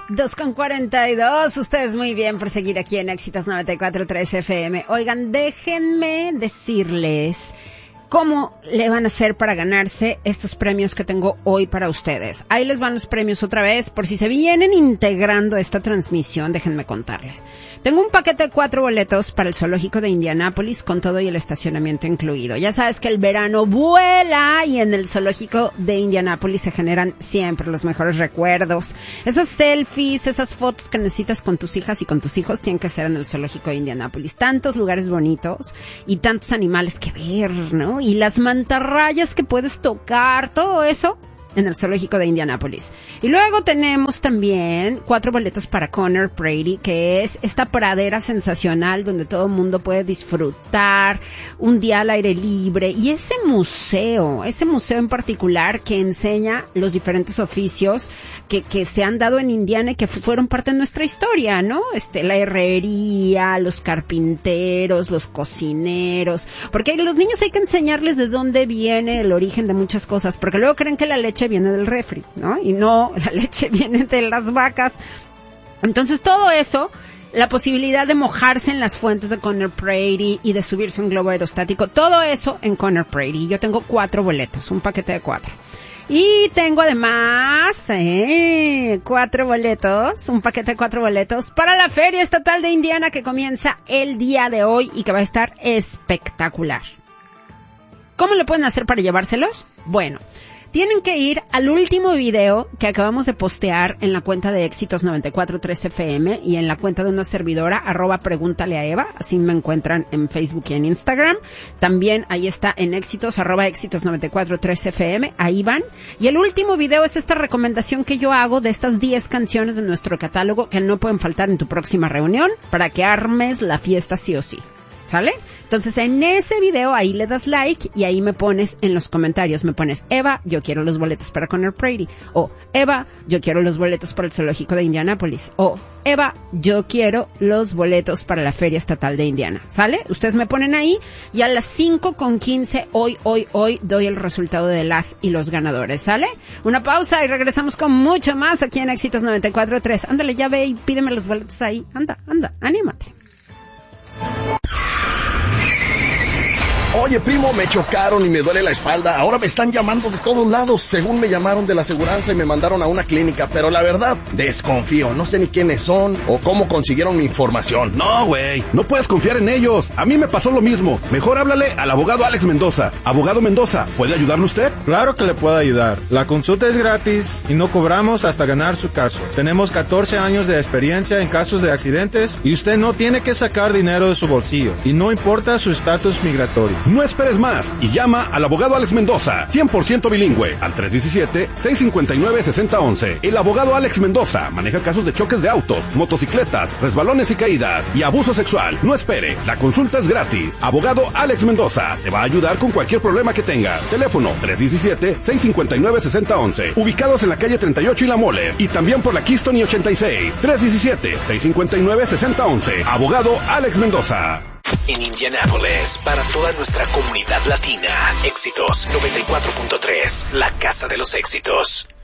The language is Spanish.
2:42, ustedes muy bien por seguir aquí en Éxitos 94.3 FM. Oigan, déjenme decirles cómo le van a hacer para ganarse estos premios que tengo hoy para ustedes. Ahí les van los premios otra vez, por si se vienen integrando esta transmisión, déjenme contarles. Tengo un paquete de 4 boletos para el zoológico de Indianápolis con todo y el estacionamiento incluido. Ya sabes que el verano vuela y en el zoológico de Indianápolis se generan siempre los mejores recuerdos. Esas selfies, esas fotos que necesitas con tus hijas y con tus hijos tienen que ser en el zoológico de Indianápolis. Tantos lugares bonitos y tantos animales que ver, ¿no? Y las mantarrayas que puedes tocar, todo eso en el zoológico de Indianápolis. Y luego tenemos también 4 boletos para Conner Prairie, que es esta pradera sensacional donde todo el mundo puede disfrutar un día al aire libre. Y ese museo en particular que enseña los diferentes oficios que se han dado en Indiana y que fueron parte de nuestra historia, ¿no? La herrería, los carpinteros, los cocineros, porque a los niños hay que enseñarles de dónde viene el origen de muchas cosas, porque luego creen que la leche viene del refri, ¿no? Y no, la leche viene de las vacas. Entonces todo eso, la posibilidad de mojarse en las fuentes de Conner Prairie y de subirse a un globo aerostático, todo eso en Conner Prairie. Yo tengo 4 boletos, un paquete de 4. Y tengo además 4 boletos, un paquete de 4 boletos para la Feria Estatal de Indiana que comienza el día de hoy y que va a estar espectacular. ¿Cómo le pueden hacer para llevárselos? Bueno, tienen que ir al último video que acabamos de postear en la cuenta de Éxitos 94.3 FM y en la cuenta de una servidora, @pregúntale a Eva, así me encuentran en Facebook y en Instagram. También ahí está en Éxitos, @Éxitos 94.3 FM, ahí van. Y el último video es esta recomendación que yo hago de estas 10 canciones de nuestro catálogo que no pueden faltar en tu próxima reunión para que armes la fiesta sí o sí. ¿Sale? Entonces en ese video ahí le das like y ahí me pones en los comentarios, me pones, Eva, yo quiero los boletos para Conner Prairie, o Eva, yo quiero los boletos para el zoológico de Indianápolis, o Eva, yo quiero los boletos para la Feria Estatal de Indiana. ¿Sale? Ustedes me ponen ahí y a las 5:15 hoy doy el resultado de las y los ganadores. ¿Sale? Una pausa y regresamos con mucho más aquí en Éxitos 94.3. Ándale, ya ve y pídeme los boletos ahí. Anda, anímate. Oye, primo, me chocaron y me duele la espalda. Ahora me están llamando de todos lados. Según me llamaron de la aseguranza y me mandaron a una clínica. Pero la verdad, desconfío. No sé ni quiénes son o cómo consiguieron mi información. No, güey. No puedes confiar en ellos. A mí me pasó lo mismo. Mejor háblale al abogado Alex Mendoza. Abogado Mendoza, ¿puede ayudarle usted? Claro que le puedo ayudar. La consulta es gratis y no cobramos hasta ganar su caso. Tenemos 14 años de experiencia en casos de accidentes y usted no tiene que sacar dinero de su bolsillo. Y no importa su estatus migratorio. No esperes más y llama al abogado Alex Mendoza, 100% bilingüe, al 317-659-6011. El abogado Alex Mendoza maneja casos de choques de autos, motocicletas, resbalones y caídas y abuso sexual. No espere, la consulta es gratis. Abogado Alex Mendoza te va a ayudar con cualquier problema que tenga. Teléfono 317-659-6011. Ubicados en la calle 38 y La Mole y también por la Keystone y 86. 317-659-6011. Abogado Alex Mendoza. En Indianápolis, para toda nuestra comunidad latina, Éxitos 94.3, la casa de los éxitos.